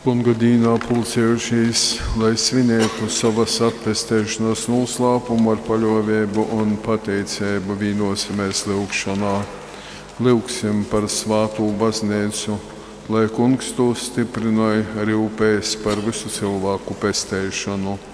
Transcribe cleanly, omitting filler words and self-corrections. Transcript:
Kunga dīnā pulcējušies, lai svinētu savas atpestēšanas noslēpumu ar paļāvību un pateicību vienosimies lūgšanā. Lūgsim par svāto baznīcu, lai Kungs to stiprināja rūpēs par visu cilvēku pestēšanu.